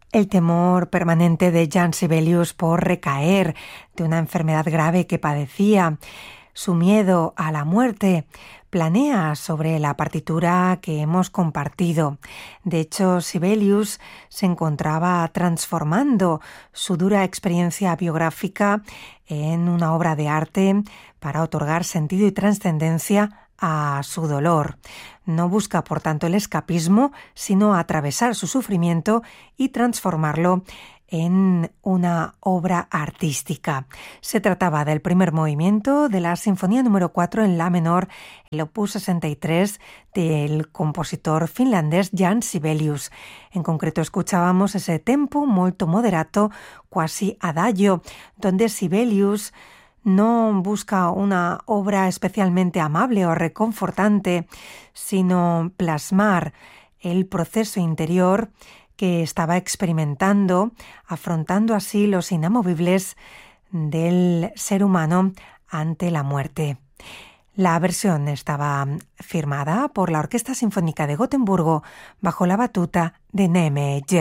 El temor permanente de Jean Sibelius por recaer de una enfermedad grave que padecía, su miedo a la muerte, planea sobre la partitura que hemos compartido. De hecho, Sibelius se encontraba transformando su dura experiencia biográfica en una obra de arte para otorgar sentido y trascendencia a su dolor. No busca, por tanto, el escapismo, sino atravesar su sufrimiento y transformarlo en una obra artística. Se trataba del primer movimiento de la Sinfonía número 4 en la menor, el opus 63 del compositor finlandés Jean Sibelius. En concreto escuchábamos ese tempo molto moderato, quasi adagio, donde Sibelius no busca una obra especialmente amable o reconfortante, sino plasmar el proceso interior que estaba experimentando, afrontando así los inamovibles del ser humano ante la muerte. La versión estaba firmada por la Orquesta Sinfónica de Gotemburgo bajo la batuta de Neme Jerring.